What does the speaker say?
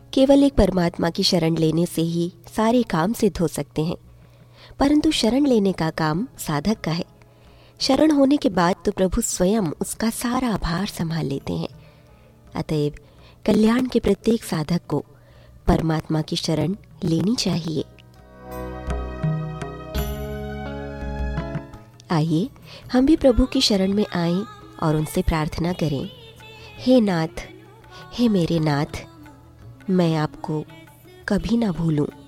केवल एक परमात्मा की शरण लेने से ही सारे काम सिद्ध हो सकते हैं, परंतु शरण लेने का काम साधक का है। शरण होने के बाद तो प्रभु स्वयं उसका सारा भार संभाल लेते हैं। अतएव कल्याण के प्रत्येक साधक को परमात्मा की शरण लेनी चाहिए। आइए हम भी प्रभु की शरण में आएं और उनसे प्रार्थना करें, हे नाथ, हे मेरे नाथ, मैं आपको कभी ना भूलूं।